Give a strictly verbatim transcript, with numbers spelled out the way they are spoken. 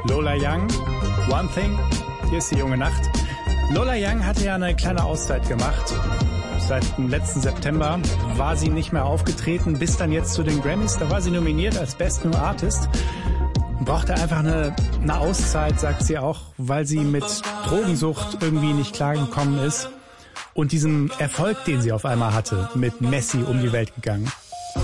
Lola Young, One Thing, hier ist die junge Nacht. Lola Young hatte ja eine kleine Auszeit gemacht. Seit dem letzten September war sie nicht mehr aufgetreten, bis dann jetzt zu den Grammys. Da war sie nominiert als Best New Artist. Brauchte einfach eine, eine Auszeit, sagt sie auch, weil sie mit Drogensucht irgendwie nicht klargekommen ist. Und diesem Erfolg, den sie auf einmal hatte, mit Messi um die Welt gegangen.